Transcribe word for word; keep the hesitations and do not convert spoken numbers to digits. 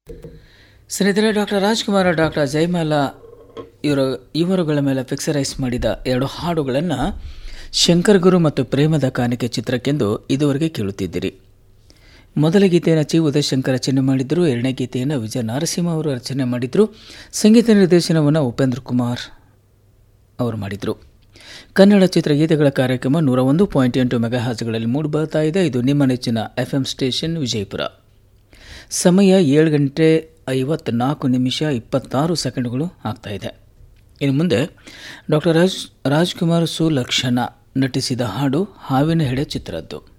ಸ್ನೇಹಿತರೆ, doctor Rajkumar doctor Jayamala ಇವರು ಇವರುಗಳ ಮೇಲೆ ಫಿಕ್ಸರೈಸ್ ಮಾಡಿದ ಎರಡು ಹಾಡುಗಳನ್ನು ಶಂಕರ್ ಗುರು ಮತ್ತು ಪ್ರೇಮದ ಕಾಣಿಕೆ ಚಿತ್ರಕ್ಕೆಂದು ಇದುವರೆಗೆ ಕೇಳುತ್ತಿದ್ದಿರಿ. ಮೊದಲ ಗೀತೆಯನ್ನು ಚಿ ಉದಯಶಂಕರ್ ರಚನೆ ಮಾಡಿದ್ರು. ಎರಡನೇ ಗೀತೆಯನ್ನು ವಿಜಯ ನರಸಿಂಹ ಅವರು ರಚನೆ ಮಾಡಿದ್ರು. ಸಂಗೀತ ನಿರ್ದೇಶನವನ್ನು ಉಪೇಂದ್ರ ಕುಮಾರ್ ಅವರು ಮಾಡಿದರು. ಕನ್ನಡ ಚಿತ್ರಗೀತೆಗಳ ಕಾರ್ಯಕ್ರಮ ನೂರ ಒಂದು ಪಾಯಿಂಟ್ ಎಂಟು ಮೆಗಾಹರ್ಟ್ಜ್ಗಳಲ್ಲಿ ಮೂಡಿಬರ್ತಾ ಇದೆ. ಇದು ನಿಮ್ಮ ನೆಚ್ಚಿನ ಎಫ್ ಎಂ ಸ್ಟೇಷನ್ ವಿಜಯಪುರ. ಸಮಯ ಏಳು ಗಂಟೆ ಐವತ್ನಾಲ್ಕು ನಿಮಿಷ ಇಪ್ಪತ್ತಾರು ಸೆಕೆಂಡ್ಗಳು ಆಗ್ತಾಯಿದೆ. ಇನ್ನು ಮುಂದೆ ಡಾಕ್ಟರ್ ರಾಜ್ ರಾಜ್ಕುಮಾರ್ ಸುಲಕ್ಷಣ ನಟಿಸಿದ ಹಾಡು ಹಾವಿನ ಹೆಡೆ ಚಿತ್ರದ್ದು.